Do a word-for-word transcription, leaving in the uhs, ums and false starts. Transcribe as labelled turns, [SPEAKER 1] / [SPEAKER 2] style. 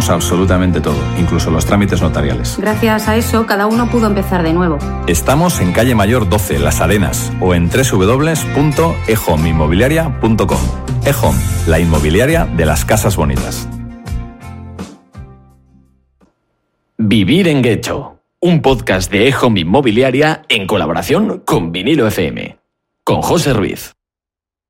[SPEAKER 1] gestionamos absolutamente todo, incluso los trámites notariales.
[SPEAKER 2] Gracias a eso, cada uno pudo empezar de nuevo.
[SPEAKER 1] Estamos en calle Mayor doce, Las Arenas, o en doble u doble u doble u punto e home inmobiliaria punto com. eHome, la inmobiliaria de las casas bonitas.
[SPEAKER 3] Vivir en Getxo, un podcast de eHome Inmobiliaria en colaboración con Vinilo F M, con José Ruiz.